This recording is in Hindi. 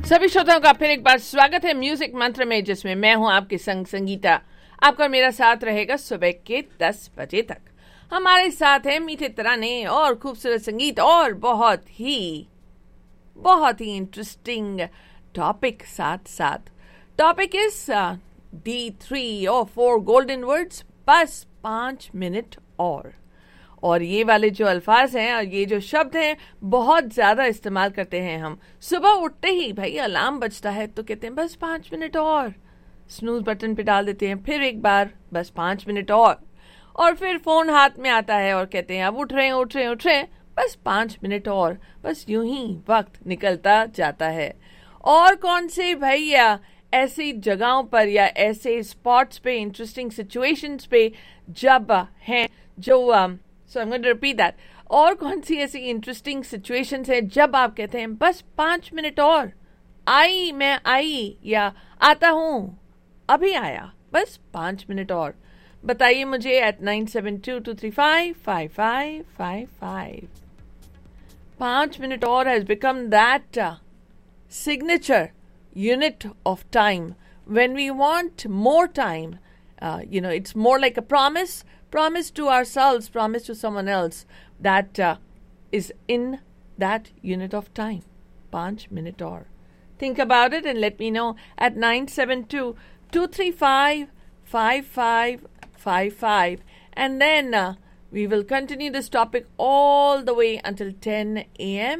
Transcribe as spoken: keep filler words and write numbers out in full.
सभी श्रोताओं का फिर एक बार स्वागत है म्यूजिक मंत्र में, जिसमें मैं हूं आपके संग संगीता। आपका मेरा साथ रहेगा सुबह के दस बजे तक। हमारे साथ है मीठे तराने और खूबसूरत संगीत और बहुत ही बहुत ही इंटरेस्टिंग टॉपिक साथ साथ। टॉपिक इज दी थ्री और फोर गोल्डन वर्ड्स, बस पांच मिनट और और ये वाले जो अल्फाज हैं और ये जो शब्द हैं बहुत ज़्यादा इस्तेमाल करते हैं हम। सुबह उठते ही भाई अलार्म बजता है तो कहते हैं बस पाँच मिनट और, स्नूज बटन पे डाल देते हैं, फिर एक बार बस पाँच मिनट और और फिर फ़ोन हाथ में आता है और कहते हैं अब उठ रहे हैं उठ रहे हैं उठ रहे हैं बस पाँच मिनट और। बस यूं ही वक्त निकलता जाता है। और कौन से भैया ऐसी जगहों पर या ऐसे स्पॉट्स पे, इंटरेस्टिंग सिचुएशंस पे जब हैं जो सो I am going to repeat that. और कौन सी ऐसी इंटरेस्टिंग सिचुएशंस है जब आप कहते हैं बस पाँच मिनट और, आई मैं आई या आता हूँ अभी आया, बस पाँच मिनट और। बताइए मुझे eight nine seven to to three five five five five five. पाँच मिनट और has become that signature unit of time. When we want more time, uh, you know, it's more like a promise, promise to ourselves, promise to someone else that uh, is in that unit of time. Panch minute or. Think about it and let me know at nine seven two, two three five, five five five five. And then uh, we will continue this topic all the way until ten a.m.